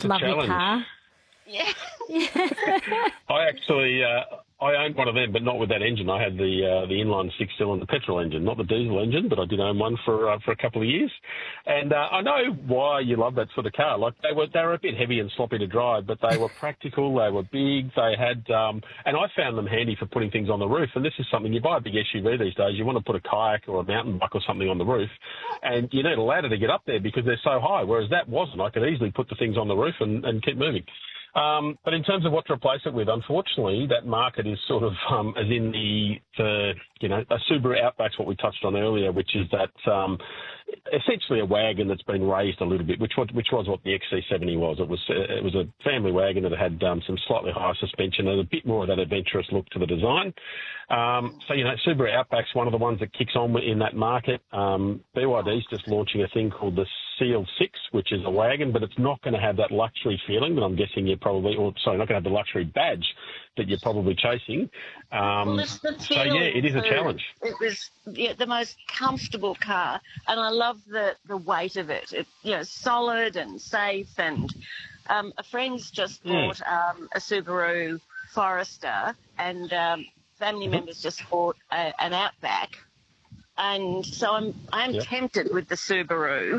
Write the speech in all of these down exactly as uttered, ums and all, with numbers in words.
It's lovely car. Yeah. I actually, uh, I owned one of them, but not with that engine. I had the uh, the inline six-cylinder petrol engine, not the diesel engine, but I did own one for uh, for a couple of years. And uh, I know why you love that sort of car. Like they were, they were a bit heavy and sloppy to drive, but they were practical. They were big. They had, um, and I found them handy for putting things on the roof. And this is something you buy a big S U V these days. You want to put a kayak or a mountain bike or something on the roof, and you need a ladder to get up there because they're so high. Whereas that wasn't. I could easily put the things on the roof and, and keep moving. Um, but in terms of what to replace it with, unfortunately, that market is sort of um, as in the, the, you know, a Subaru Outback's what we touched on earlier, which is that um, essentially a wagon that's been raised a little bit, which was, which was what the X C seventy was. It was it was a family wagon that had um, some slightly higher suspension and a bit more of that adventurous look to the design. Um, so, you know, Subaru Outback's one of the ones that kicks on in that market. Um, B Y D's just launching a thing called the Seal six, which is a wagon, but it's not going to have that luxury feeling that I'm guessing you're probably, or sorry, not going to have the luxury badge that you're probably chasing. Um, well, it's the so, yeah, it is a too. challenge. It was yeah, the most comfortable car, and I love the, the weight of it. It, you know, solid and safe. And um, a friend's just bought mm. um, a Subaru Forester, and um, family mm-hmm. members just bought a, an Outback. And so I'm I'm yep. tempted with the Subaru.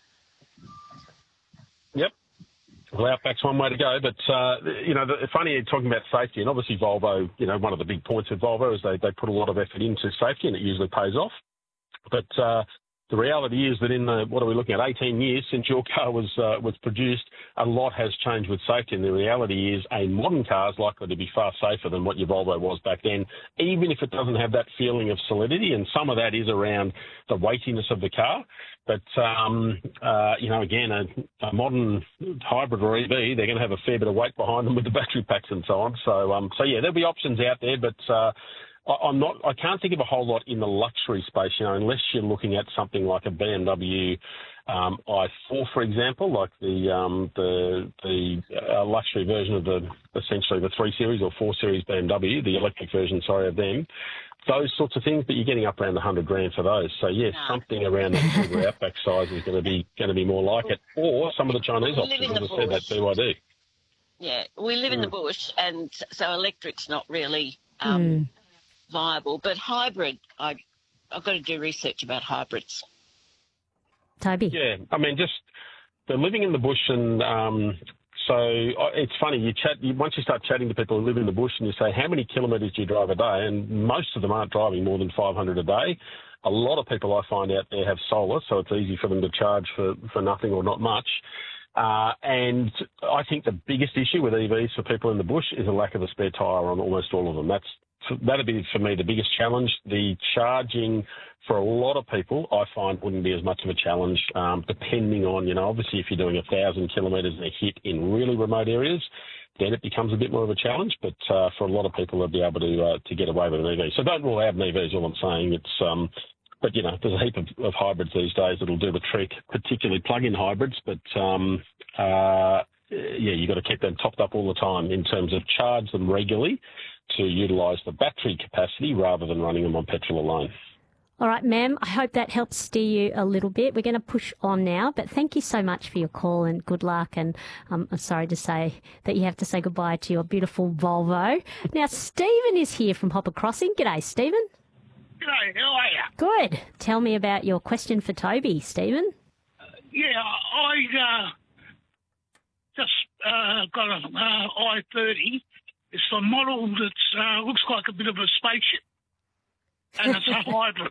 Yep. Well, Outback's one way to go, but, uh, you know, the, it's funny you're talking about safety, and obviously Volvo, you know, one of the big points of Volvo is they, they put a lot of effort into safety, and it usually pays off. But uh, the reality is that in the, what are we looking at, eighteen years since your car was uh, was produced, a lot has changed with safety, and the reality is a modern car is likely to be far safer than what your Volvo was back then, even if it doesn't have that feeling of solidity, and some of that is around the weightiness of the car. But, um, uh, you know, again, a, a modern hybrid or E V, they're going to have a fair bit of weight behind them with the battery packs and so on. So, um, so yeah, there'll be options out there, but uh, I, I'm not, I can't think of a whole lot in the luxury space, you know, unless you're looking at something like a B M W um, i four, for example, like the um, the the uh, luxury version of the, essentially the three Series or four Series B M W, the electric version, sorry, of them. Those sorts of things, but you're getting up around the hundred grand for those. So yes, no. something around that Subaru Outback size is going to be going to be more like it, or some of the Chinese options, as I said, that B Y D. Yeah, we live in mm. the bush, and so electric's not really um, mm. viable. But hybrid, I I've got to do research about hybrids. Toby. Yeah, I mean, just the living in the bush and. Um, So it's funny, you chat, you, once you start chatting to people who live in the bush and you say, how many kilometres do you drive a day? And most of them aren't driving more than five hundred a day. A lot of people I find out there have solar, so it's easy for them to charge for, for nothing or not much. Uh, and I think the biggest issue with E Vs for people in the bush is a lack of a spare tyre on almost all of them. That's That'd be, for me, the biggest challenge. The charging, for a lot of people, I find wouldn't be as much of a challenge, um, depending on, you know, obviously if you're doing a thousand kilometres a hit in really remote areas, then it becomes a bit more of a challenge. But uh, for a lot of people, they'll be able to uh, to get away with an E V. So don't rule out an E V is all I'm saying. It's, um, but, you know, there's a heap of, of hybrids these days that'll do the trick, particularly plug-in hybrids. But, um, uh, yeah, you've got to keep them topped up all the time in terms of charge them regularly to utilise the battery capacity rather than running them on petrol alone. All right, ma'am, I hope that helps steer you a little bit. We're going to push on now, but thank you so much for your call and good luck. And um, I'm sorry to say that you have to say goodbye to your beautiful Volvo. Now, Stephen is here from Hopper Crossing. G'day, Stephen. G'day, how are you? Good. Tell me about your question for Toby, Stephen. Uh, yeah, I uh, just uh, got an uh, i thirty. It's a model that uh, looks like a bit of a spaceship, and it's a hybrid.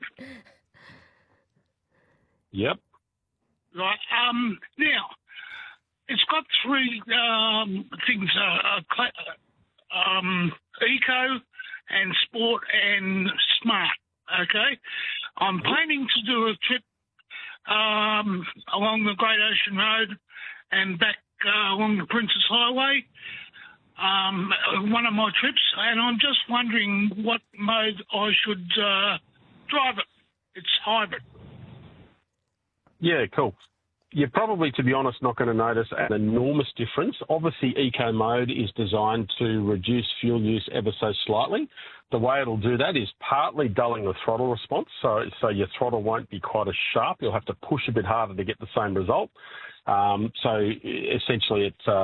Yep. Right. Um. Now, it's got three um, things: uh, uh, um, eco, and sport, and smart. Okay. I'm planning to do a trip um, along the Great Ocean Road and back uh, along the Princess Highway. Um, one of my trips, and I'm just wondering what mode I should uh, drive it. It's hybrid. Yeah, cool. You're probably, to be honest, not going to notice an enormous difference. Obviously, eco mode is designed to reduce fuel use ever so slightly. The way it'll do that is partly dulling the throttle response, so so your throttle won't be quite as sharp. You'll have to push a bit harder to get the same result. Um, so essentially, it's uh,